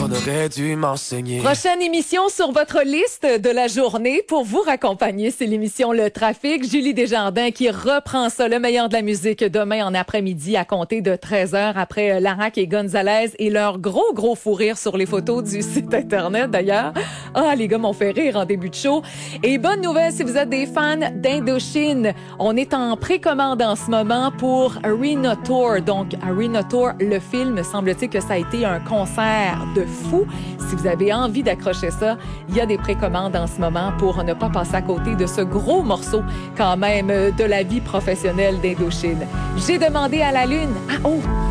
qu'on aurait dû m'enseigner. Prochaine émission sur votre liste de la journée pour vous raccompagner, c'est l'émission Le Trafic. Julie Desjardins qui reprend ça, le meilleur de la musique, demain en après-midi à compter de 13h après Larac et Gonzalez et leur gros fou rire sur les photos du site Internet d'ailleurs. Ah, les gars m'ont fait rire en début de show. Et bonne nouvelle si vous êtes des fans d'Indochine, on est en précommande en ce moment pour Arena Tour. Donc, Arena Tour, le film, semble-t-il que ça a été un concert de fou. Si vous avez envie d'accrocher ça, il y a des précommandes en ce moment pour ne pas passer à côté de ce gros morceau quand même de la vie professionnelle d'Indochine. J'ai demandé à la Lune. Ah oh!